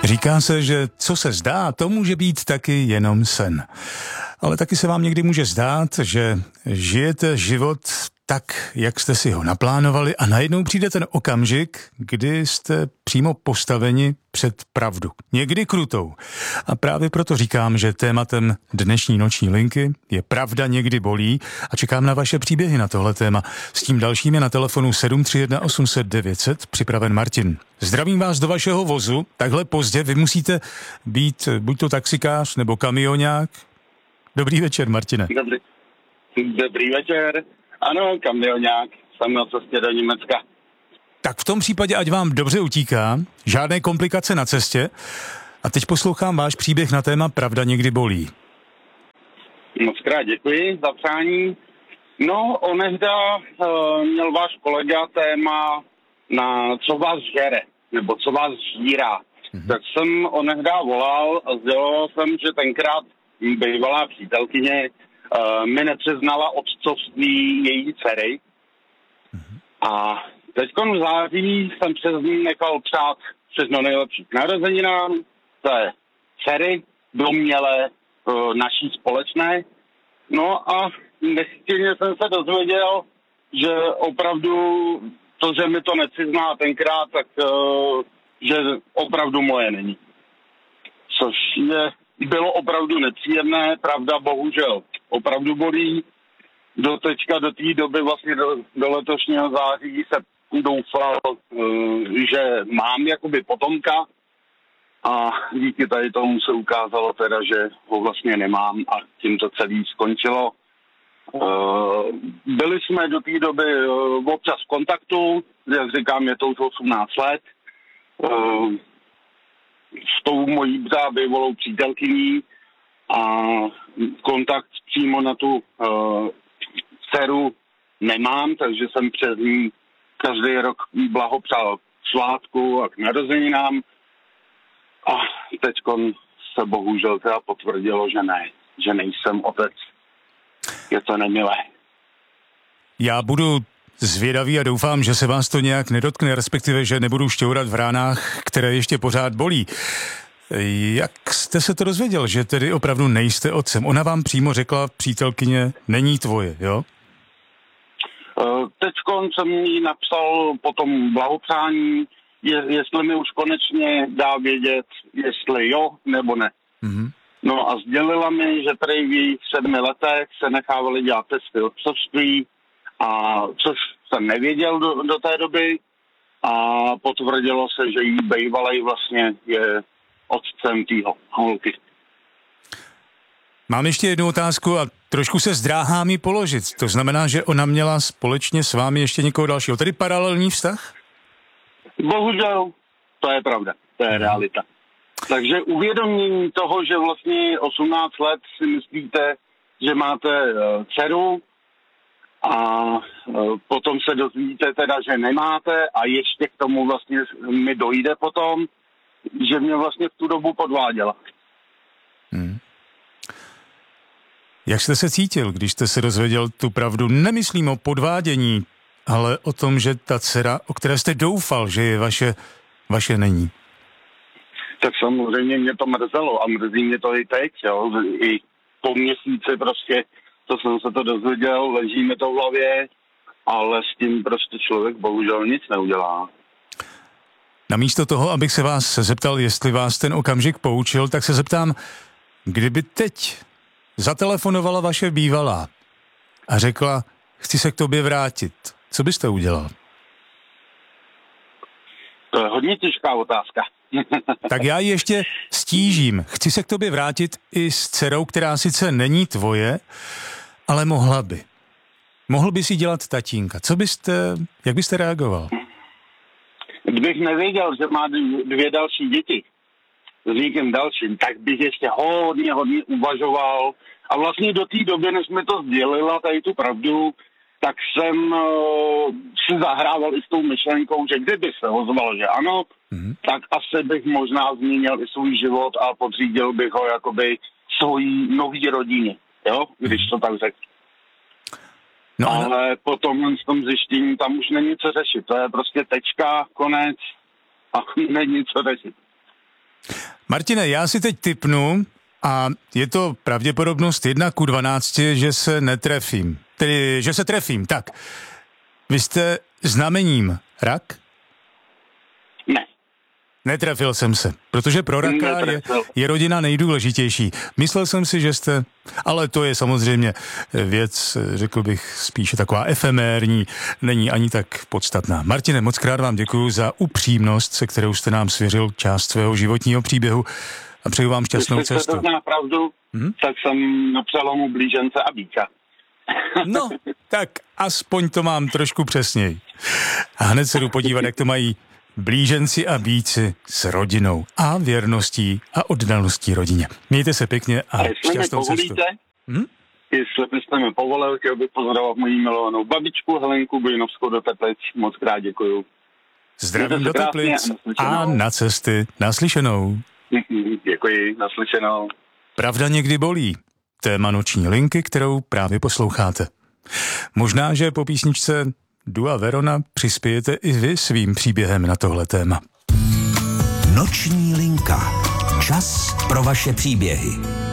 Říká se, že co se zdá, to může být taky jenom sen. Ale taky se vám někdy může zdát, že žijete život tak, jak jste si ho naplánovali a najednou přijde ten okamžik, kdy jste přímo postaveni před pravdu. Někdy krutou. A právě proto říkám, že tématem dnešní noční linky je Pravda někdy bolí a čekám na vaše příběhy na tohle téma. S tím dalším je na telefonu 731 800 900 připraven Martin. Zdravím vás do vašeho vozu. Takhle pozdě vy musíte být buď to taxikář nebo kamionák. Dobrý večer, Martine. Dobrý večer. Ano, kamionák. Jsem na cestě do Německa. Tak v tom případě, ať vám dobře utíká, žádné komplikace na cestě. A teď poslouchám váš příběh na téma Pravda někdy bolí. Mockrát děkuji za přání. No, onehda měl váš kolega téma na co vás žere, nebo co vás žírá. Tak jsem onehda volal a sdělal jsem, že tenkrát bývalá přítelkyně mi nepřiznala otcovství její dcery. A teďkon v září jsem přes ní nechal přát všechno nejlepší k narozeninám, té dcery, domněle naší společné. No a nechtěně jsem se dozvěděl, že opravdu to, že mi to nepřizná tenkrát, tak že opravdu moje není. Což bylo opravdu nepříjemné, pravda bohužel opravdu bolí. Do té doby vlastně do letošního září se doufal, že mám jakoby potomka a díky tady tomu se ukázalo teda, že ho vlastně nemám a tím to celý skončilo. Byli jsme do té doby občas v kontaktu, jak říkám, je to už 18 let. S tou mojí bývalou přítelkyní a kontakt přímo na tu dceru nemám, takže jsem přes ní každý rok blahopřál k svátku a k narozeninám a teďkon se bohužel teda potvrdilo, že ne, že nejsem otec. Je to nemilé. Já budu zvědavý a doufám, že se vás to nějak nedotkne, respektive, že nebudu šťourat v ránách, které ještě pořád bolí. Jak jste se to dozvěděl, že tedy opravdu nejste otcem? Ona vám přímo řekla, přítelkyně, není tvoje, jo? Teďkon jsem jí napsal po tom blahopřání, jestli mi už konečně dá vědět, jestli jo nebo ne. Mm-hmm. No a sdělila mi, že prý v jejich 7 letech se nechávali dělat testy otcovství, a což jsem nevěděl do té doby a potvrdilo se, že jí bývalej vlastně je otcem týho holky. Mám ještě jednu otázku a trošku se zdráhám ji položit. To znamená, že ona měla společně s vámi ještě někoho dalšího, tedy paralelní vztah? Bohužel, to je pravda, to je realita. Takže uvědomění toho, že vlastně 18 let si myslíte, že máte dceru a potom se dozvíte teda, že nemáte a ještě k tomu vlastně mi dojde potom, že mě vlastně v tu dobu podváděla. Jak jste se cítil, když jste se dozvěděl tu pravdu? Nemyslím o podvádění, ale o tom, že ta dcera, o které jste doufal, že je vaše není. Tak samozřejmě mě to mrzelo a mrzí mě to i teď, jo. I po měsíci prostě, to jsem se to dozvěděl, leží mi to v hlavě, ale s tím prostě člověk bohužel nic neudělá. Namísto toho, abych se vás zeptal, jestli vás ten okamžik poučil, tak se zeptám, kdyby teď zatelefonovala vaše bývalá a řekla, chci se k tobě vrátit, co byste udělal? To je hodně těžká otázka. Tak já ji ještě stížím. Chci se k tobě vrátit i s dcerou, která sice není tvoje, ale mohla by. Mohl by si dělat tatínka. Jak byste reagoval? Kdybych nevěděl, že má 2 další děti s někým dalším, tak bych ještě hodně uvažoval. A vlastně do té doby, než mi to sdělila, tady tu pravdu, tak jsem si zahrával i s tou myšlenkou, že kdyby se ozvalo, že ano, tak asi bych možná změnil i svůj život a podřídil bych ho jakoby svojí nový rodině, jo, když to tak řekl. No, ale potom v tom zjištění tam už není co řešit. To je prostě tečka, konec a není co řešit. Martine, já si teď tipnu a je to pravděpodobnost 1:12, že se netrefím. Tedy, že se trefím, tak. Vy jste znamením rak? Ne. Netrefil jsem se, protože pro raka je rodina nejdůležitější. Myslel jsem si, že jste, ale to je samozřejmě věc, řekl bych, spíše taková efemérní, není ani tak podstatná. Martine, moc krát vám děkuju za upřímnost, se kterou jste nám svěřil část svého životního příběhu a přeju vám šťastnou cestu. Jestli to zná pravdu, tak jsem na přelomu blížence a býka. No, tak aspoň to mám trošku přesněji. A hned se jdu podívat, jak to mají blíženci a býci s rodinou a věrností a oddalností rodině. Mějte se pěkně a šťastnou cestu. Jestli byste mi povolil, chtěl bych pozdravovat mojí milovanou babičku Helenku Bujnovskou do Teplic. Moc krát děkuju. Zdravím do Teplic a na cesty. Naslyšenou. Děkuji, naslyšenou. Pravda někdy bolí. Téma noční linky, kterou právě posloucháte. Možná, že po písničce Dua Verona přispějete i vy svým příběhem na tohle téma. Noční linka. Čas pro vaše příběhy.